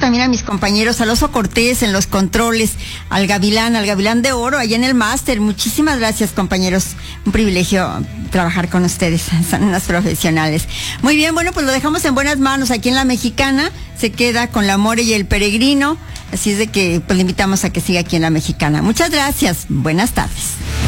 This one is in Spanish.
también a mis compañeros, al Oso Cortés en los controles, al Gavilán de Oro, allá en el máster. Muchísimas gracias, compañeros. Un privilegio trabajar con ustedes. Son unas profesionales. Muy bien, bueno, pues lo dejamos en buenas manos aquí en La Mexicana. Se queda con La More y el Peregrino. Así es de que pues le invitamos a que siga aquí en La Mexicana. Muchas gracias. Buenas tardes.